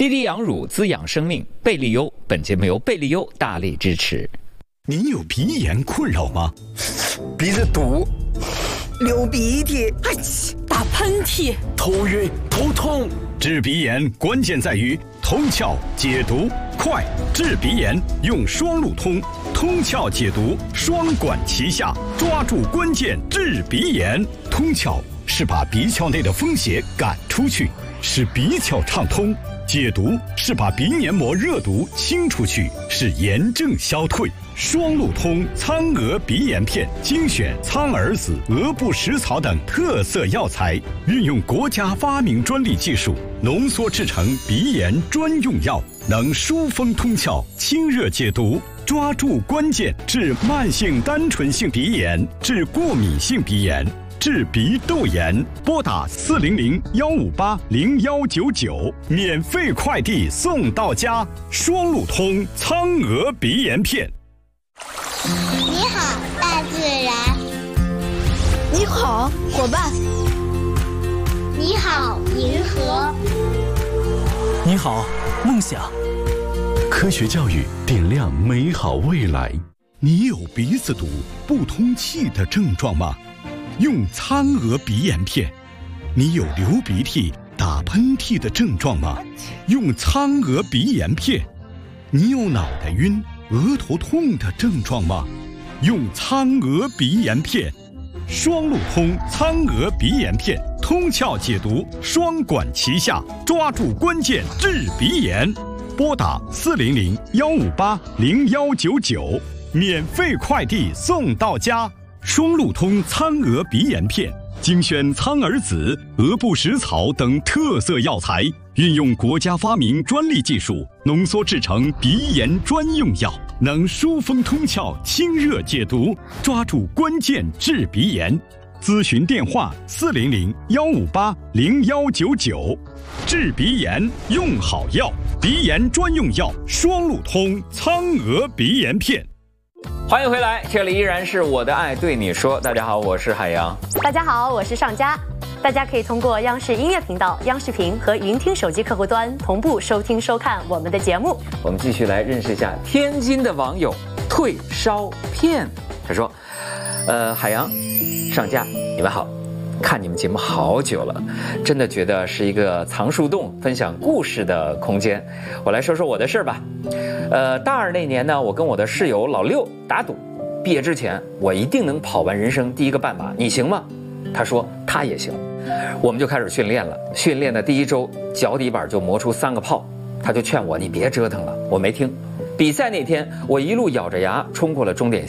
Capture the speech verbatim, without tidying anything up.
滴滴养乳滋养生命，贝利优。本节目由贝利优大力支持。 您有鼻炎困扰吗？ 鼻子堵， 流鼻涕， 哎，打喷嚏， 头晕头痛。 治鼻炎关键在于通窍解毒快，治鼻炎用双路通，通窍解毒双管齐下，抓住关键治鼻炎。通窍是把鼻窍内的风邪赶出去，使鼻窍畅通；解毒是把鼻黏膜热毒清出去，使炎症消退。双路通苍蛾鼻炎片精选苍耳子、鹅不食草等特色药材，运用国家发明专利技术浓缩制成鼻炎专用药，能疏风通窍、清热解毒，抓住关键治慢性单纯性鼻炎、治过敏性鼻炎、治鼻窦炎。拨打四零零幺五八零幺九九，免费快递送到家。双路通苍蛾鼻炎片。 你好，大自然。 你好，伙伴。 你好，银河。 你好，梦想。 科学教育点亮美好未来。你有鼻子堵、不通气的症状吗？用苍蛾鼻炎片。你有流鼻涕、打喷嚏的症状吗？用苍蛾鼻炎片。你有脑袋晕、额头痛的症状吗？用苍蛾鼻炎片。双路通苍蛾鼻炎片，通窍解毒双管齐下，抓住关键治鼻炎。拨打四零零幺五八零幺九九，免费快递送到家。双路通苍蛾鼻炎片精选苍耳子、鹅不食草等特色药材，运用国家发明专利技术浓缩制成鼻炎专用药，能疏风通窍、清热解毒，抓住关键治鼻炎。咨询电话四零零幺五八零幺九九。治鼻炎用好药，鼻炎专用药双路通苍蛾鼻炎片。 欢迎回来，这里依然是我的爱对你说。大家好，我是海洋。 大家好，我是上佳。大家可以通过央视音乐频道、央视频和云听手机客户端同步收听收看我们的节目。 我们继续来认识一下天津的网友退烧片。他说：“呃，海洋、上佳，你们好。看你们节目好久了，真的觉得是一个藏树洞分享故事的空间。我来说说我的事儿吧。呃，大二那年呢，我跟我的室友老六打赌，毕业之前我一定能跑完人生第一个半马，你行吗？他说他也行。我们就开始训练了。训练的第一周，脚底板就磨出三个泡，他就劝我你别折腾了，我没听。比赛那天，我一路咬着牙冲过了终点